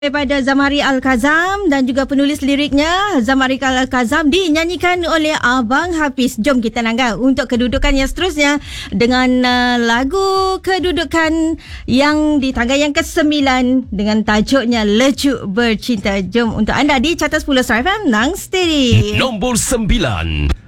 Daripada Zamari Al-Kazam dan juga penulis liriknya Zamari Al-Kazam dinyanyikan oleh Abang Hafiz. Jom kita langgar untuk kedudukan yang seterusnya dengan lagu kedudukan yang di tangga yang ke-9 dengan tajuknya Lecuk Bercinta. Jom untuk anda di Carta 10 Star FM, Nang Steady. Nombor 9.